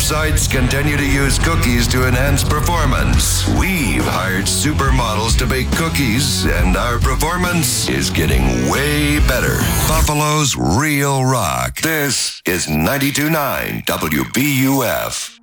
websites continue to use cookies to enhance performance. We've hired supermodels to bake cookies, and our performance is getting way better. Buffalo's Real Rock. This is 92.9 WBUF.